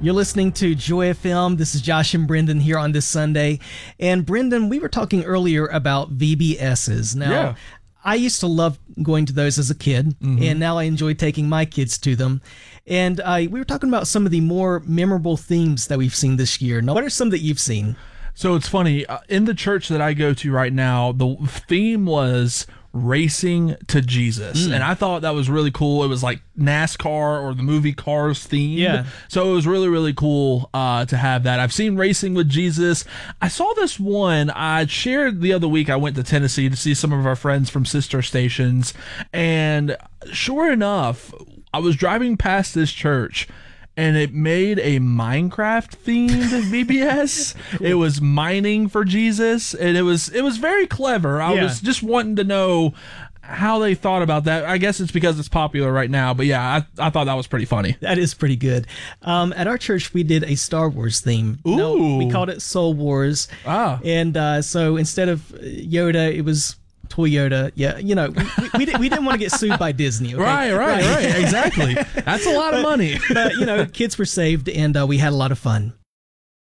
You're listening to Joy FM. This is Josh and Brendan here on this Sunday. And Brendan, we were talking earlier about VBSs. Now, I used to love going to those as a kid, and now I enjoy taking my kids to them. And we were talking about some of the more memorable themes that we've seen this year. Now, what are some that you've seen? So it's funny, in the church that I go to right now, the theme was racing to Jesus. And I thought that was really cool. It was like NASCAR or the movie Cars theme. Yeah. So it was really, really cool to have that. I've seen Racing with Jesus. I saw this one I shared the other week. I went to Tennessee to see some of our friends from sister stations. And sure enough, I was driving past this church and it made a Minecraft themed VBS. Cool. It was mining for Jesus, and it was very clever. I was just wanting to know how they thought about that. I guess it's because it's popular right now, but yeah, I thought that was pretty funny. That is pretty good. At our church, we did a Star Wars theme. Ooh. Now, we called it Soul Wars. And so instead of Yoda, it was Toyota. Yeah, you know, we didn't want to get sued by Disney. Okay? Right. Exactly. That's a lot of money. But, you know, kids were saved, and we had a lot of fun.